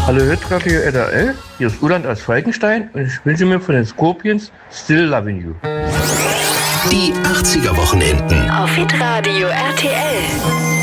Hallo Hitradio RTL, hier ist Uland aus Falkenstein und ich wünsche mir von den Scorpions Still Loving You. Die 80er Wochenenden auf Hitradio RTL.